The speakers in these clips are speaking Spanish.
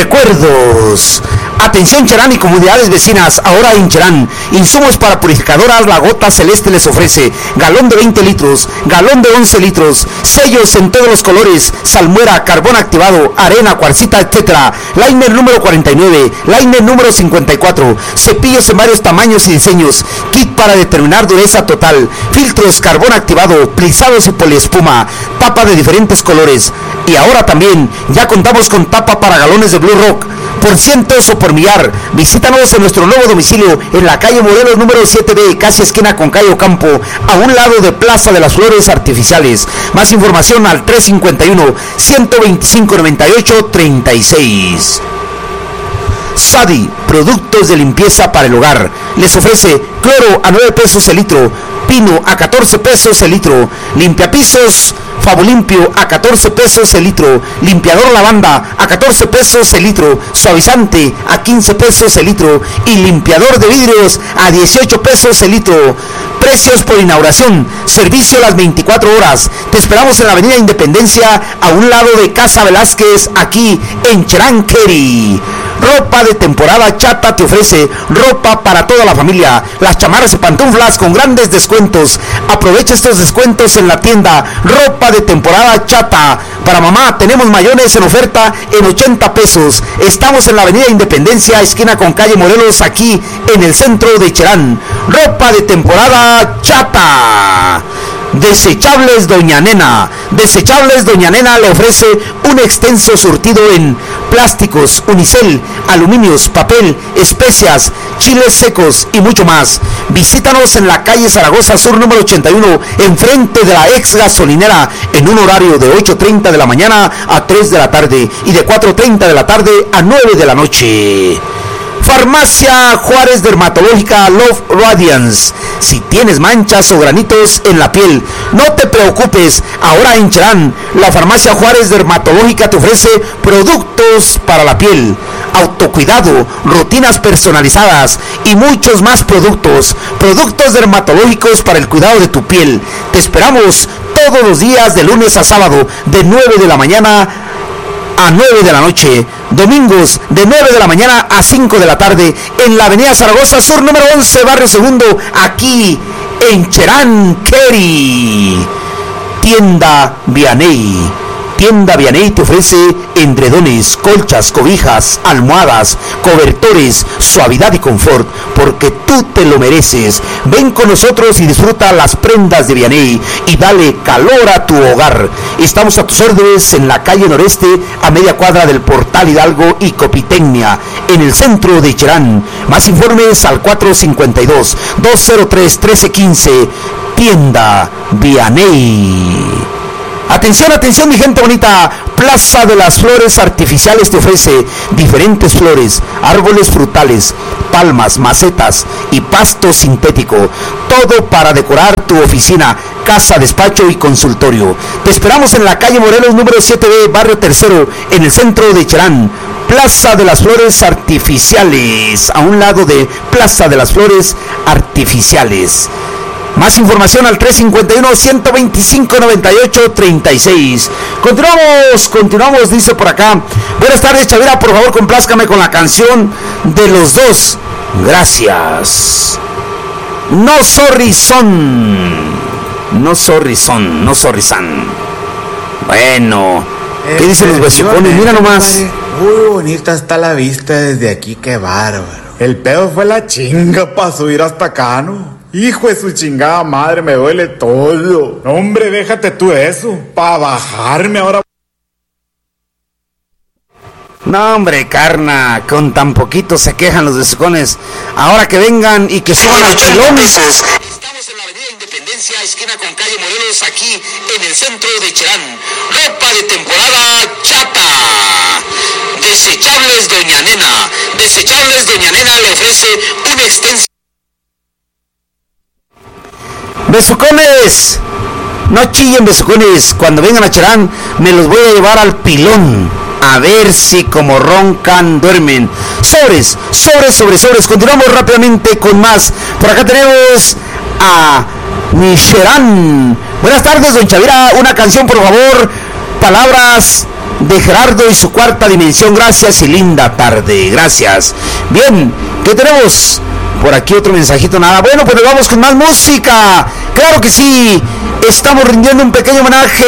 recuerdos. Atención Cherán y comunidades vecinas, ahora en Cherán, insumos para purificadoras La Gota Celeste les ofrece galón de 20 litros, galón de 11 litros, sellos en todos los colores, salmuera, carbón activado, arena, cuarcita, etc. Liner número 49, liner número 54, cepillos en varios tamaños y diseños, kit para determinar dureza total, filtros, carbón activado, plisados y poliespuma, tapa de diferentes colores. Y ahora también ya contamos con tapa para galones de Blue Rock, por cientos o por millar. Visítanos en nuestro nuevo domicilio en la calle Morelos número 7B, casi esquina con calle Ocampo, a un lado de Plaza de las Flores Artificiales. Más información al 351-125-98-36. Sadi, productos de limpieza para el hogar, les ofrece cloro a 9 pesos el litro, pino a 14 pesos el litro, limpiapisos Fabolimpio a 14 pesos el litro, limpiador lavanda a 14 pesos el litro, suavizante a 15 pesos el litro y limpiador de vidrios a 18 pesos el litro. Precios por inauguración, servicio las 24 horas. Te esperamos en la avenida Independencia, a un lado de Casa Velázquez, aquí en Cherán Query. Ropa de temporada Chata te ofrece ropa para toda la familia, las chamarras y pantuflas con grandes descuentos. Aprovecha estos descuentos en la tienda Ropa de temporada Chata. Para mamá tenemos mayones en oferta en 80 pesos. Estamos en la avenida Independencia, esquina con calle Morelos, aquí en el centro de Cherán. Ropa de temporada Chata. Desechables Doña Nena. Desechables Doña Nena le ofrece un extenso surtido en plásticos, unicel, aluminios, papel, especias, chiles secos y mucho más. Visítanos en la calle Zaragoza Sur número 81, enfrente de la ex gasolinera, en un horario de 8:30 de la mañana a 3 de la tarde y de 4:30 de la tarde a 9 de la noche. Farmacia Juárez Dermatológica Love Radiance. Si tienes manchas o granitos en la piel, no te preocupes. Ahora en Cherán, la Farmacia Juárez Dermatológica te ofrece productos para la piel, autocuidado, rutinas personalizadas y muchos más productos. Productos dermatológicos para el cuidado de tu piel. Te esperamos todos los días de lunes a sábado, de 9 de la mañana a 9 de la noche, domingos de 9 de la mañana a 5 de la tarde, en la avenida Zaragoza Sur número 11, barrio Segundo, aquí en Cherán Query. Tienda Vianey. Tienda Vianey te ofrece edredones, colchas, cobijas, almohadas, cobertores, suavidad y confort, porque tú te lo mereces. Ven con nosotros y disfruta las prendas de Vianey y dale calor a tu hogar. Estamos a tus órdenes en la calle Noreste, a media cuadra del Portal Hidalgo y Copitecnia, en el centro de Cherán. Más informes al 452-203-1315. Tienda Vianey. Atención, atención mi gente bonita, Plaza de las Flores Artificiales te ofrece diferentes flores, árboles frutales, palmas, macetas y pasto sintético, todo para decorar tu oficina, casa, despacho y consultorio. Te esperamos en la calle Morelos número 7B, barrio Tercero, en el centro de Cherán. Plaza de las Flores Artificiales, a un lado de Plaza de las Flores Artificiales. Más información al 351-125-98-36. Continuamos, dice por acá. Buenas tardes, Chavira, por favor, complázcame con la canción de Los Dos. Gracias. No sorry son. Bueno, ¿qué dicen los besucones? Mira nomás. Muy bonita está la vista desde aquí, qué bárbaro. El pedo fue la chinga para subir hasta acá, ¿no? Hijo de su chingada madre, me duele todo. No, hombre, déjate tú eso. Para bajarme ahora. No, hombre, carna, con tan poquito se quejan los besucones. Ahora que vengan y que suban al pilón. Estamos en la avenida Independencia, esquina con calle Morelos, aquí en el centro de Cherán. Ropa de temporada Chata. Desechables Doña Nena. Desechables Doña Nena le ofrece una extensión. Besucones, no chillen besucones, cuando vengan a Cherán me los voy a llevar al pilón, a ver si como roncan duermen. Sobres, continuamos rápidamente con más. Por acá tenemos a Cherán. Buenas tardes, don Chavira, una canción por favor, palabras de Gerardo y su cuarta dimensión. Gracias y linda tarde. Gracias. Bien, ¿qué tenemos? Por aquí otro mensajito, nada. Bueno, pues nos vamos con más música. Claro que sí. Estamos rindiendo un pequeño homenaje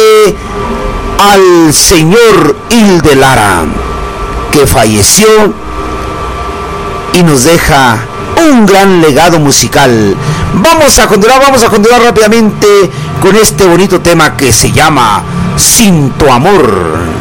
al señor Hilde Lara, que falleció y nos deja un gran legado musical. Vamos a continuar rápidamente con este bonito tema que se llama Sin tu amor.